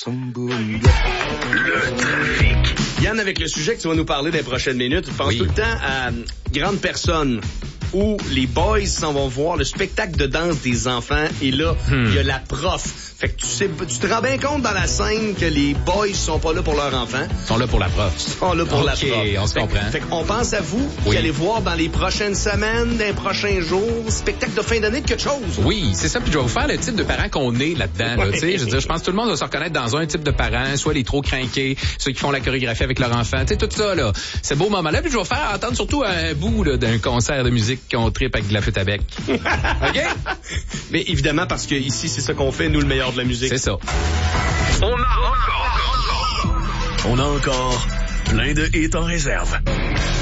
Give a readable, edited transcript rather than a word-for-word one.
Le trafic. Yann, avec le sujet que tu vas nous parler dans les prochaines minutes, tu penses tout le temps à grandes personnes où les boys s'en vont voir le spectacle de danse des enfants et là, il y a la prof. Fait que tu te rends bien compte dans la scène que les boys sont pas là pour leur enfant. Ils sont là pour la prof. Ils sont là pour la prof. OK, on se comprend. Fait qu'on pense à vous qui allez voir dans les prochaines semaines, dans les prochains jours, spectacle de fin d'année de quelque chose. Oui, c'est ça. Puis je vais vous faire le type de parents qu'on est là-dedans. Là, tu sais, je veux dire, je pense que tout le monde va se reconnaître dans un type de parents, soit les trop crinqués, ceux qui font la chorégraphie avec leur enfant, tu sais, tout ça, là. C'est beau moment-là. Puis je vais vous faire entendre surtout un bout là, d'un concert de musique qu'on tripe avec de la flûte à bec. OK? Mais évidemment, parce que ici, c'est ça qu'on fait, nous, le meilleur de la musique. C'est ça. On a encore plein de hits en réserve.